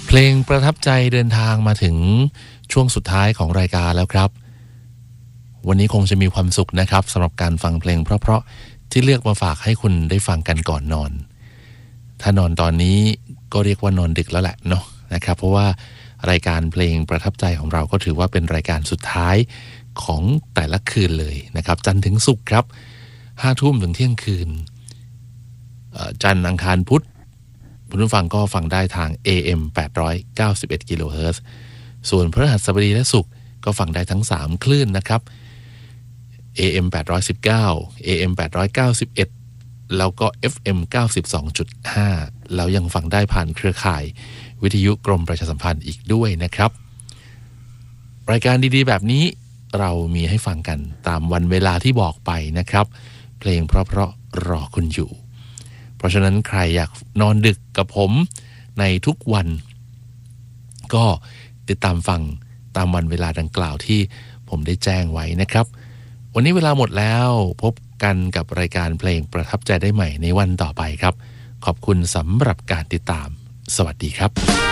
เพลงประทับใจเดินทางมาถึงช่วงสุดท้ายของรายการแล้วครับวันนี้คงจะมีความสุขนะครับสำหรับการฟังเพลงเพราะๆที่เลือกมาฝากให้คุณได้ฟังกันก่อนนอนถ้านอนตอนนี้ก็เรียกว่านอนดึกแล้วแหละเนาะนะครับเพราะว่ารายการเพลงประทับใจของเราก็ถือว่าเป็นรายการสุดท้ายของแต่ละคืนเลยนะครับจันทร์ถึงศุกร์ครับ5 ทุ่มถึงเที่ยงคืนจันทร์อังคารพุธคุณผู้ฟังก็ฟังได้ทาง AM 891 กิโลเฮิรตซ์ส่วนพฤหัสบดีและศุกร์ก็ฟังได้ทั้ง3คลื่นนะครับ AM 819 AM 891แล้วก็ FM 92.5 แล้วยังฟังได้ผ่านเครือข่ายวิทยุกรมประชาสัมพันธ์อีกด้วยนะครับรายการดีๆแบบนี้เรามีให้ฟังกันตามวันเวลาที่บอกไปนะครับเพลงเพราะๆรอคุณอยู่เพราะฉะนั้นใครอยากนอนดึกกับผมในทุกวันก็ติดตามฟังตามวันเวลาดังกล่าวที่ผมได้แจ้งไว้นะครับวันนี้เวลาหมดแล้วพบกันกับรายการเพลงประทับใจได้ใหม่ในวันต่อไปครับขอบคุณสำหรับการติดตามสวัสดีครับ